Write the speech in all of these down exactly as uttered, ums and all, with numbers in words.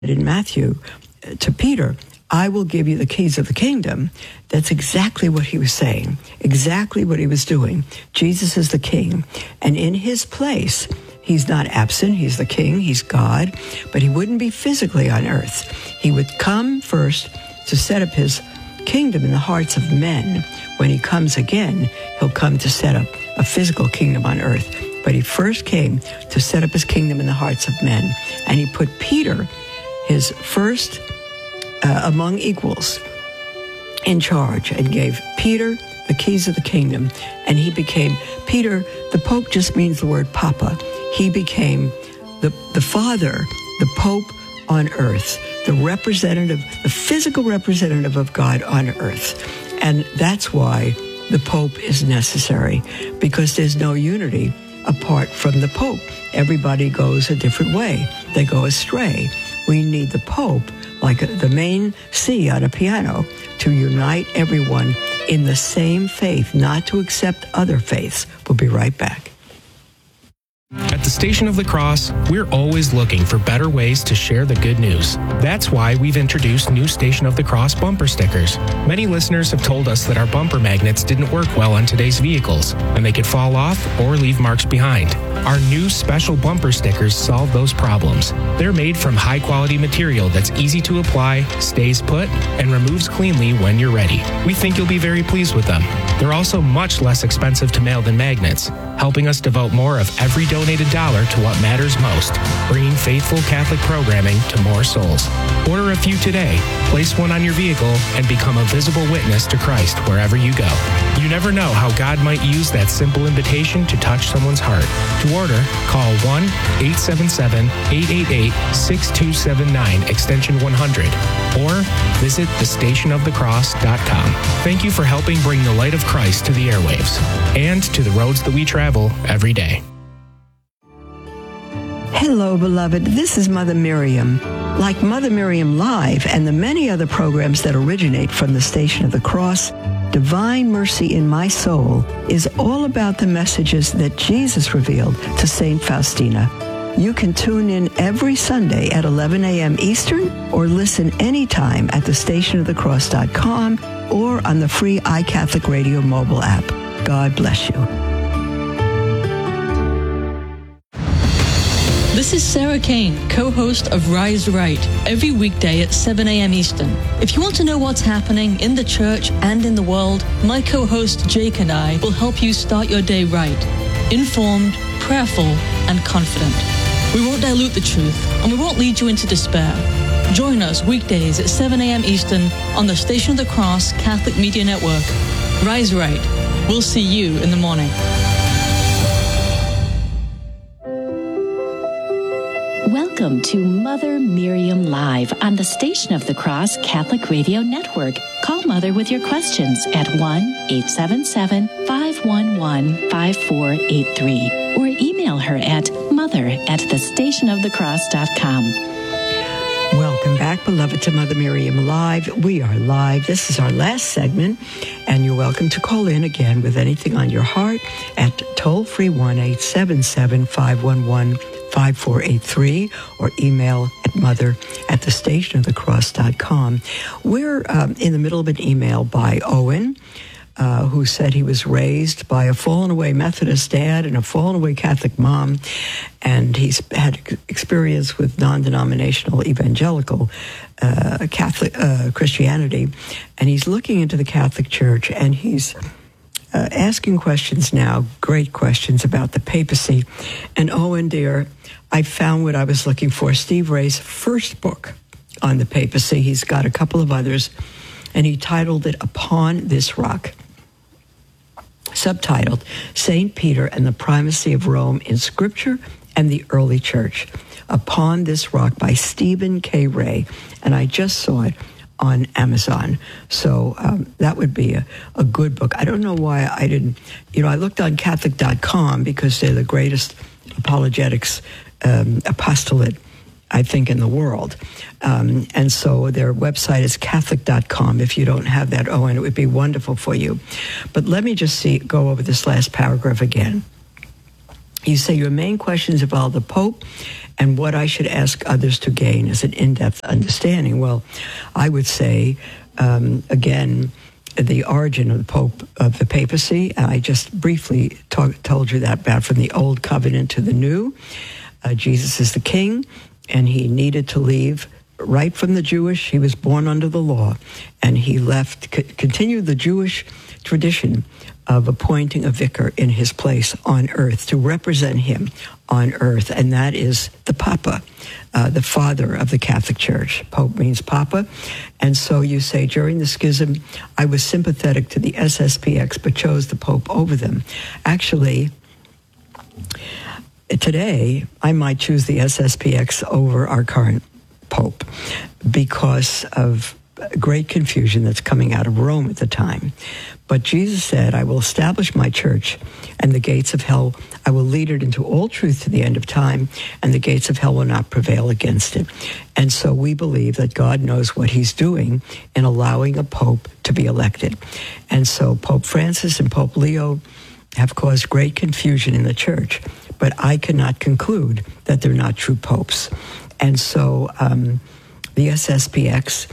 in Matthew to Peter, I will give you the keys of the kingdom. That's exactly what he was saying, exactly what he was doing. Jesus is the king, and in his place, he's not absent. He's the king. He's God, but he wouldn't be physically on earth. He would come first to set up his kingdom in the hearts of men. When he comes again, he'll come to set up a physical kingdom on earth. But he first came to set up his kingdom in the hearts of men, and he put Peter, his first uh, among equals, in charge, and gave Peter the keys of the kingdom. And he became, Peter, the Pope just means the word Papa. He became the, the father, the Pope on earth, the representative, the physical representative of God on earth. And that's why the Pope is necessary, because there's no unity apart from the Pope. Everybody goes a different way. They go astray. We need the Pope, like the main C on a piano, to unite everyone in the same faith, not to accept other faiths. We'll be right back. At the Station of the Cross, we're always looking for better ways to share the good news. That's why we've introduced new Station of the Cross bumper stickers. Many listeners have told us that our bumper magnets didn't work well on today's vehicles, and they could fall off or leave marks behind. Our new special bumper stickers solve those problems. They're made from high-quality material that's easy to apply, stays put, and removes cleanly when you're ready. We think you'll be very pleased with them. They're also much less expensive to mail than magnets, helping us devote more of every donated dollar to what matters most, bringing faithful Catholic programming to more souls. Order a few today, place one on your vehicle, and become a visible witness to Christ wherever you go. You never know how God might use that simple invitation to touch someone's heart. To order, call one eight seven seven, eight eight eight, six two seven nine, extension one hundred, or visit the station of the cross dot com. Thank you for helping bring the light of Christ to the airwaves and to the roads that we travel every day. Hello, beloved. This is Mother Miriam. Like Mother Miriam Live and the many other programs that originate from the Station of the Cross, Divine Mercy in My Soul is all about the messages that Jesus revealed to Saint Faustina. You can tune in every Sunday at eleven a.m. Eastern, or listen anytime at the station of the cross dot com or on the free iCatholic Radio mobile app. God bless you. This is Sarah Kane, co-host of Rise Right, every weekday at seven a.m. Eastern. If you want to know what's happening in the church and in the world, my co-host Jake and I will help you start your day right, informed, prayerful, and confident. We won't dilute the truth, and we won't lead you into despair. Join us weekdays at seven a.m. Eastern on the Station of the Cross Catholic Media Network. Rise Right. We'll see you in the morning. Welcome to Mother Miriam Live on the Station of the Cross Catholic Radio Network. Call Mother with your questions at one eight seven seven, five one one, five four eight three or email her at mother at the station of the cross dot com. Welcome back, beloved, to Mother Miriam Live. We are live. This is our last segment, and you're welcome to call in again with anything on your heart at toll-free one eight seven seven, five one one, five four eight three or email at mother at the station of the cross dot com. We're um, in the middle of an email by Owen, uh, who said he was raised by a fallen-away Methodist dad and a fallen-away Catholic mom, and he's had experience with non-denominational evangelical uh, Catholic uh, Christianity, and he's looking into the Catholic Church, and he's Uh, asking questions now, great questions about the papacy. And Owen, dear, I found what I was looking for, Steve Ray's first book on the papacy. He's got a couple of others, and he titled it Upon This Rock. Subtitled, Saint Peter and the Primacy of Rome in Scripture and the Early Church. Upon This Rock by Stephen K. Ray. And I just saw it on Amazon. So um, that would be a, a good book. I don't know why I didn't, you know, I looked on Catholic dot com because they're the greatest apologetics um, apostolate, I think, in the world. Um, and so their website is Catholic dot com. If you don't have that, Owen, it would be wonderful for you. But let me just see, go over this last paragraph again. You say your main questions involve the Pope and what I should ask others to gain as an in-depth understanding. Well, I would say, um, again, the origin of the Pope, of the papacy. I just briefly talk, told you that about from the Old Covenant to the New. Uh, Jesus is the king, and he needed to leave right from the Jewish. He was born under the law, and he left, c- continued the Jewish tradition of appointing a vicar in his place on earth to represent him on earth, and that is the Papa, uh, the father of the Catholic Church. Pope means Papa, and so you say, during the schism, I was sympathetic to the S S P X, but chose the Pope over them. Actually, today, I might choose the S S P X over our current Pope because of great confusion that's coming out of Rome at the time. But Jesus said, I will establish my church, and the gates of hell, I will lead it into all truth to the end of time, and the gates of hell will not prevail against it. And so we believe that God knows what he's doing in allowing a pope to be elected. And so Pope Francis and Pope Leo have caused great confusion in the church, but I cannot conclude that they're not true popes. And so um, the S S P X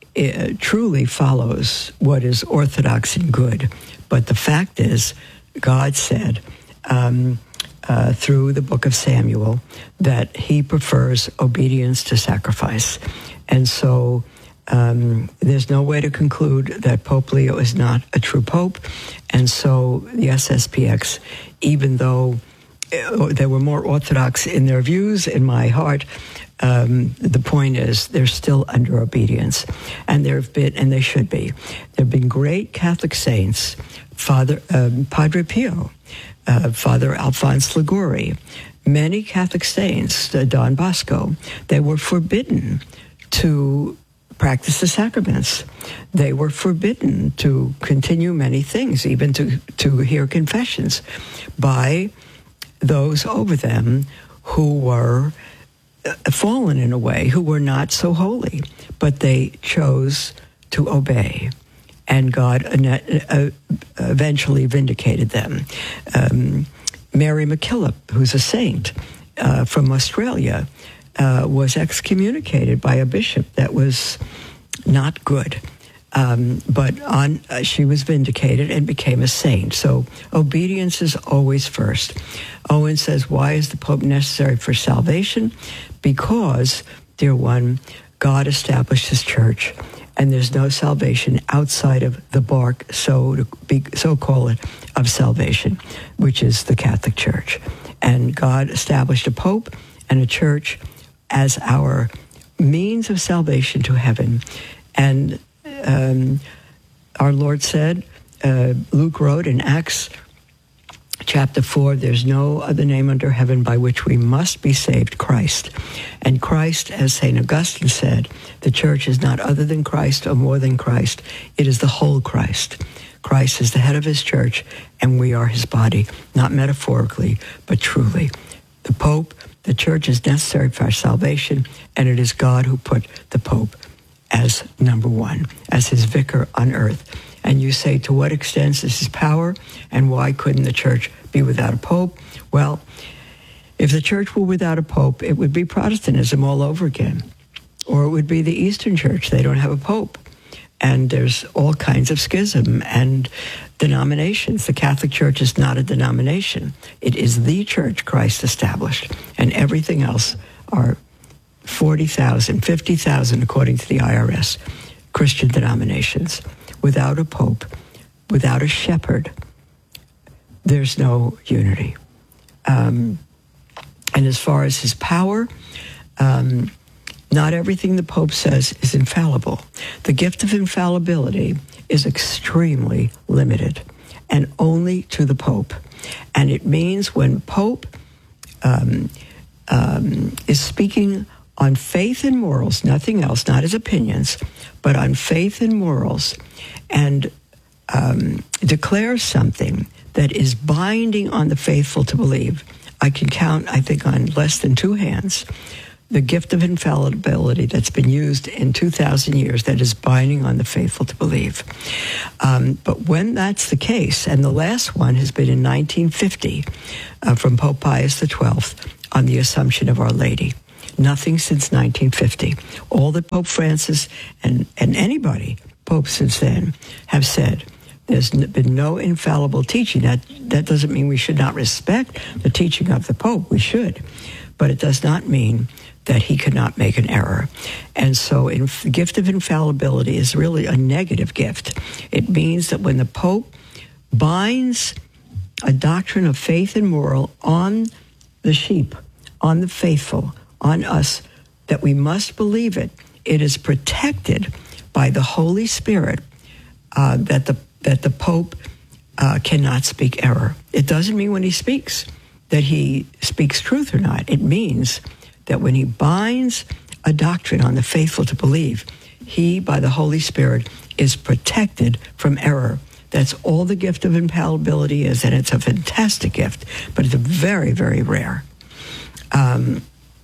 It truly follows what is orthodox and good. But the fact is, God said um, uh, through the book of Samuel that he prefers obedience to sacrifice. And so um, there's no way to conclude that Pope Leo is not a true pope. And so the S S P X, even though they were more orthodox in their views, in my heart, Um, the point is they're still under obedience, and there have been, and they should be. There have been great Catholic saints, Father um, Padre Pio, uh, Father Alphonse Liguori, many Catholic saints, uh, Don Bosco. They were forbidden to practice the sacraments. They were forbidden to continue many things, even to to hear confessions, by those over them who were fallen in a way, who were not so holy, but they chose to obey, and God uh, eventually vindicated them. Um, Mary MacKillop, who's a saint uh, from Australia, uh, was excommunicated by a bishop that was not good. Um, but on, uh, she was vindicated and became a saint. So obedience is always first. Owen says, why is the Pope necessary for salvation? Because, dear one, God established his church, and there's no salvation outside of the bark, so to be, so call it, of salvation, which is the Catholic Church. And God established a pope and a church as our means of salvation to heaven. And um, our Lord said, uh, Luke wrote in Acts Chapter four, there's no other name under heaven by which we must be saved, Christ. And Christ, as Saint Augustine said, the church is not other than Christ or more than Christ. It is the whole Christ. Christ is the head of his church, and we are his body, not metaphorically, but truly. The Pope, the church is necessary for our salvation, and it is God who put the Pope as number one, as his vicar on earth. And you say, to what extent is his power, and why couldn't the church be without a pope? Well, if the church were without a pope, it would be Protestantism all over again. Or it would be the Eastern Church. They don't have a pope. And there's all kinds of schism and denominations. The Catholic Church is not a denomination. It is the church Christ established. And everything else are forty thousand, fifty thousand, according to the I R S, Christian denominations. Without a pope, without a shepherd, there's no unity. Um, and as far as his power, um, not everything the Pope says is infallible. The gift of infallibility is extremely limited, and only to the Pope. And it means when Pope um, um, is speaking on faith and morals, nothing else, not his opinions, but on faith and morals, and um, declares something that is binding on the faithful to believe. I can count, I think, on less than two hands the gift of infallibility that's been used in two thousand years that is binding on the faithful to believe. Um, but when that's the case, and the last one has been in nineteen fifty uh, from Pope Pius the twelfth on the Assumption of Our Lady. Nothing since nineteen fifty. All that Pope Francis and, and anybody, Pope since then, have said, there's been no infallible teaching. That, that doesn't mean we should not respect the teaching of the Pope. We should. But it does not mean that he could not make an error. And so in, the gift of infallibility is really a negative gift. It means that when the Pope binds a doctrine of faith and moral on the sheep, on the faithful, on us, that we must believe it, it is protected by the Holy Spirit, uh, that the that the Pope uh, cannot speak error. It doesn't mean when he speaks that he speaks truth or not. It means that when he binds a doctrine on the faithful to believe, he, by the Holy Spirit, is protected from error. That's all the gift of infallibility is, and it's a fantastic gift, but it's very, very rare. Um,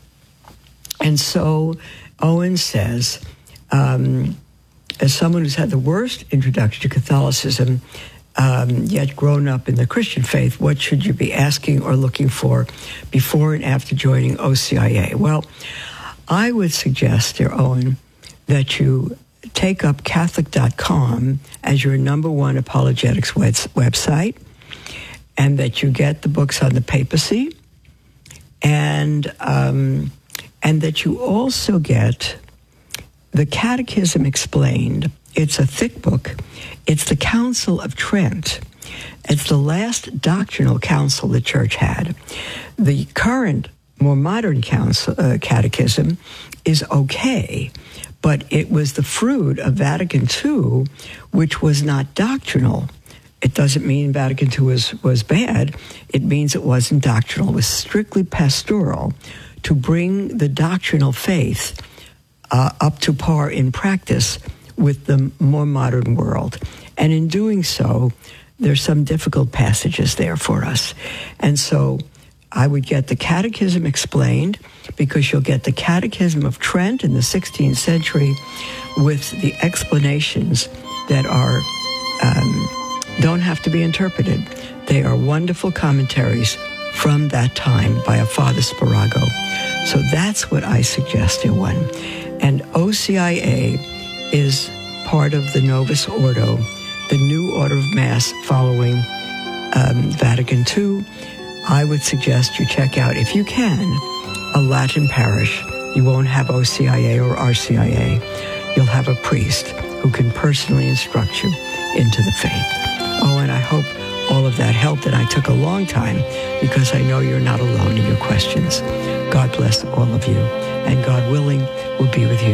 and so Owen says, um, as someone who's had the worst introduction to Catholicism, um, yet grown up in the Christian faith, what should you be asking or looking for before and after joining O C I A? Well, I would suggest, dear Owen, that you take up Catholic dot com as your number one apologetics website, and that you get the books on the papacy, and um, and that you also get the Catechism Explained. It's a thick book. It's the Council of Trent. It's the last doctrinal council the Church had. The current, more modern council, uh, catechism is okay, but it was the fruit of Vatican Two, which was not doctrinal. It doesn't mean Vatican Two was, was bad. It means it wasn't doctrinal. It was strictly pastoral to bring the doctrinal faith uh, up to par in practice with the more modern world. And in doing so, there's some difficult passages there for us. And so I would get the Catechism Explained, because you'll get the Catechism of Trent in the sixteenth century with the explanations that are um, don't have to be interpreted. They are wonderful commentaries from that time by a Father Sparago. So that's what I suggest, dear one. And O C I A is part of the Novus Ordo, the new order of Mass following um, Vatican Two. I would suggest you check out, if you can, a Latin parish. You won't have O C I A or R C I A. You'll have a priest who can personally instruct you into the faith. Oh, and I hope all of that helped, and I took a long time because I know you're not alone in your questions. God bless all of you, and God willing, will be with you